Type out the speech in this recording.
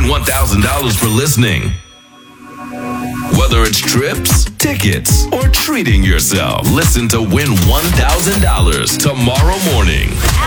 $1,000 for listening. Whether it's trips, tickets, or treating yourself, listen to Win $1,000 tomorrow morning.